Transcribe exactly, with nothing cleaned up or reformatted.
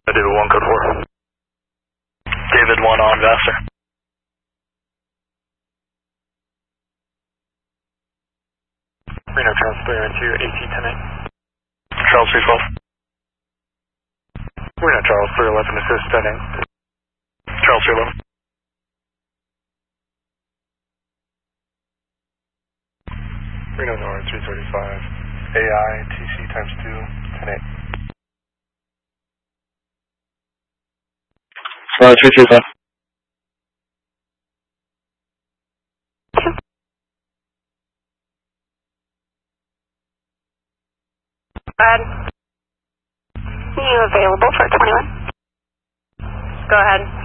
David one, code four. David one on Vassar. Reno Charles three one two, A T ten eight. Charles three twelve. Reno Charles three eleven, assist ten eight. Charles three eleven. Reno North three thirty-five. A I, T C times two, ten eight. Uh, three three five. Brad, are you available for twenty-one? Go ahead.